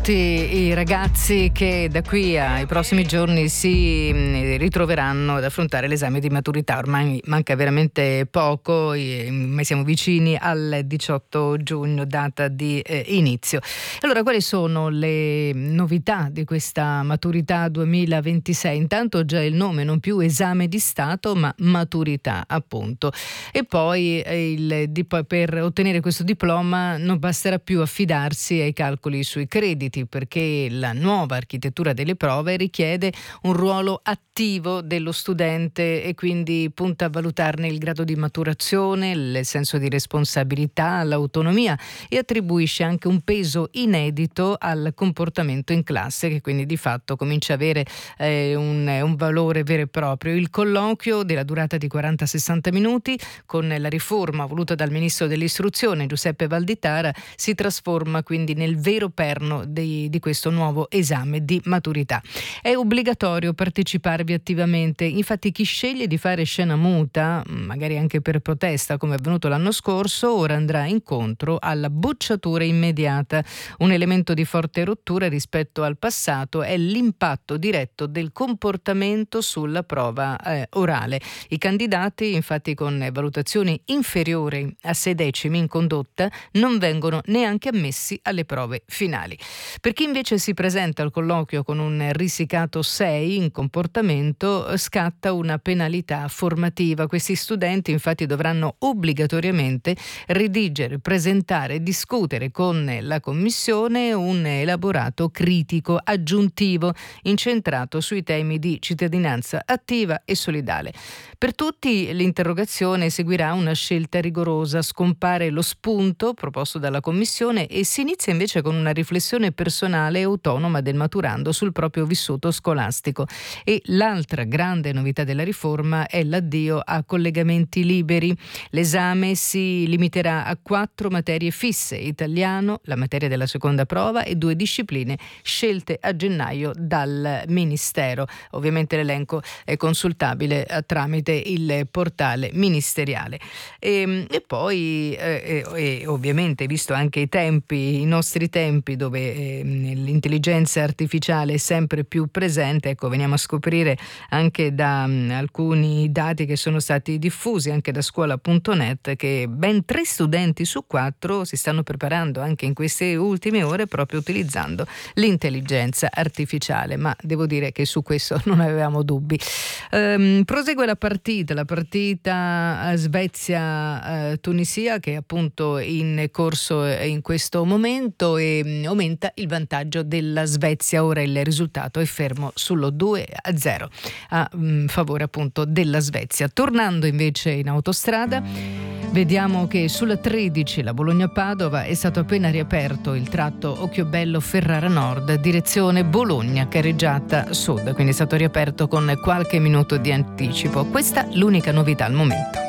tutti i ragazzi che da qui ai prossimi giorni si ritroveranno ad affrontare l'esame di maturità. Ormai manca veramente poco, ma siamo vicini al 18 giugno, data di inizio. Allora, quali sono le novità di questa maturità 2026? Intanto già il nome, non più esame di Stato, ma maturità, appunto. E poi per ottenere questo diploma non basterà più affidarsi ai calcoli sui crediti, perché la nuova architettura delle prove richiede un ruolo attivo dello studente e quindi punta a valutarne il grado di maturazione, il senso di responsabilità, l'autonomia, e attribuisce anche un peso inedito al comportamento in classe, che quindi di fatto comincia a avere un valore vero e proprio. Il colloquio della durata di 40-60 minuti, con la riforma voluta dal ministro dell'istruzione Giuseppe Valditara, si trasforma quindi nel vero perno di questo nuovo esame di maturità. È obbligatorio parteciparvi attivamente, infatti chi sceglie di fare scena muta, magari anche per protesta come è avvenuto l'anno scorso, ora andrà incontro alla bocciatura immediata. Un elemento di forte rottura rispetto al passato è l'impatto diretto del comportamento sulla prova orale. I candidati, infatti, con valutazioni inferiori a 6 decimi in condotta non vengono neanche ammessi alle prove finali. Per chi invece si presenta al colloquio con un risicato 6 in comportamento, scatta una penalità formativa. Questi studenti infatti dovranno obbligatoriamente redigere, presentare e discutere con la commissione un elaborato critico aggiuntivo incentrato sui temi di cittadinanza attiva e solidale. Per tutti l'interrogazione seguirà una scelta rigorosa, scompare lo spunto proposto dalla commissione e si inizia invece con una riflessione personale e autonoma del maturando sul proprio vissuto scolastico. E l'altra grande novità della riforma è l'addio a collegamenti liberi. L'esame si limiterà a 4 materie fisse: italiano, la materia della seconda prova e 2 discipline scelte a gennaio dal Ministero. Ovviamente l'elenco è consultabile tramite il portale ministeriale. E poi ovviamente, visto anche i nostri tempi dove l'intelligenza artificiale è sempre più presente, ecco, veniamo a scoprire anche da alcuni dati che sono stati diffusi anche da scuola.net che ben 3 studenti su 4 si stanno preparando anche in queste ultime ore proprio utilizzando l'intelligenza artificiale, ma devo dire che su questo non avevamo dubbi. Prosegue la partita Svezia-Tunisia, che è appunto in corso in questo momento, e aumenta il vantaggio della Svezia. Ora il risultato è fermo sullo 2-0 a favore appunto della Svezia. Tornando invece in autostrada, vediamo che sulla 13, la Bologna-Padova, è stato appena riaperto il tratto Occhiobello-Ferrara Nord, direzione Bologna-Carreggiata Sud, quindi è stato riaperto con qualche minuto di anticipo. Questa l'unica novità al momento.